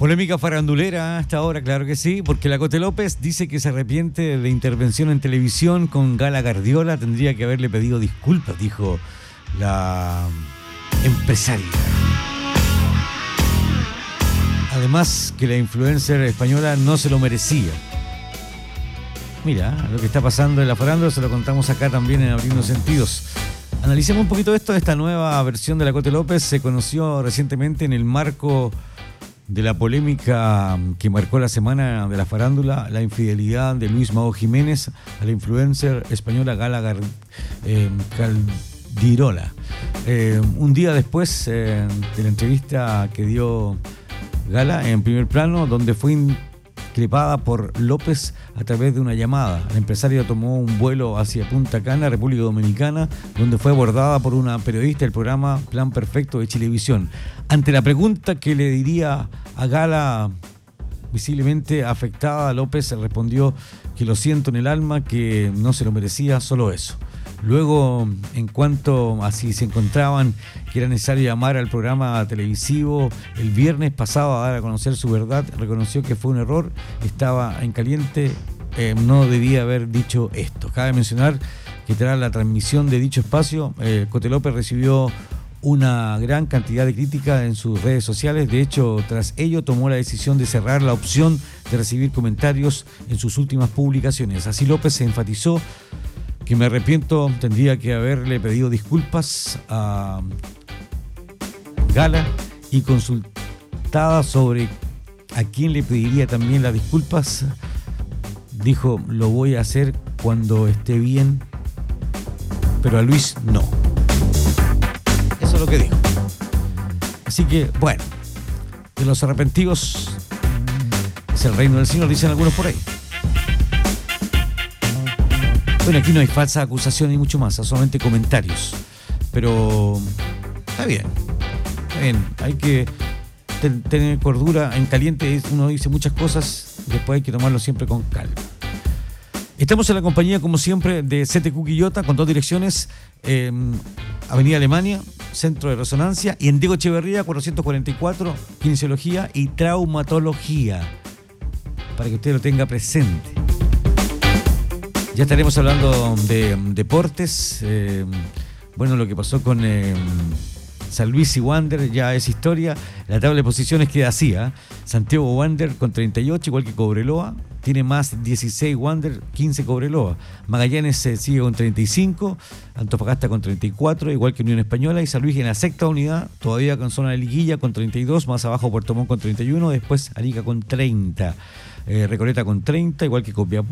Polémica farandulera hasta ahora, claro que sí, porque la Cote López dice que se arrepiente de intervención en televisión con Gala Gardiola. Tendría que haberle pedido disculpas, dijo la empresaria. Además, que la influencer española no se lo merecía. Mira, lo que está pasando en la farándula se lo contamos acá también en Abriendo Sentidos. Analicemos un poquito esto. Esta nueva versión de la Cote López se conoció recientemente en el marco de la polémica que marcó la semana de la farándula, la infidelidad de Luis Mago Jiménez a la influencer española Gala Gardiola. Un día después de la entrevista que dio Gala en Primer Plano, donde fue increpada por López a través de una llamada. La empresaria tomó un vuelo hacia Punta Cana, República Dominicana, donde fue abordada por una periodista del programa Plan Perfecto de Chilevisión. Ante la pregunta que le diría a Gala, visiblemente afectada, López respondió que lo siento en el alma, que no se lo merecía, solo eso. Luego, en cuanto a si se encontraban que era necesario llamar al programa televisivo el viernes pasado a dar a conocer su verdad, reconoció que fue un error, estaba en caliente, no debía haber dicho esto. Cabe mencionar que tras la transmisión de dicho espacio, Cote López recibió una gran cantidad de críticas en sus redes sociales. De hecho, tras ello tomó la decisión de cerrar la opción de recibir comentarios en sus últimas publicaciones. Así López se enfatizó que me arrepiento, tendría que haberle pedido disculpas a Gala, y consultada sobre a quién le pediría también las disculpas, dijo: lo voy a hacer cuando esté bien, pero a Luis no. Eso es lo que dijo. Así que, bueno, de los arrepentidos es el reino del Señor, dicen algunos por ahí. Bueno, aquí no hay falsa acusación ni mucho más, solamente comentarios. Pero está bien, hay que tener cordura. En caliente uno dice muchas cosas, después hay que tomarlo siempre con calma. Estamos en la compañía, como siempre, de CTQ Quillota, con dos direcciones, Avenida Alemania, Centro de Resonancia, y en Diego Echeverría, 444, Kinesiología y Traumatología, para que usted lo tenga presente. Ya estaremos hablando de deportes. Bueno, lo que pasó con San Luis y Wander ya es historia. La tabla de posiciones queda así, ¿eh? Santiago Wander con 38, igual que Cobreloa. Tiene más 16 Wander, 15 Cobreloa. Magallanes sigue con 35, Antofagasta con 34, igual que Unión Española. Y San Luis en la sexta unidad, todavía con zona de liguilla, con 32. Más abajo Puerto Montt con 31, después Arica con 30. Recoleta con 30, igual que Copiapó.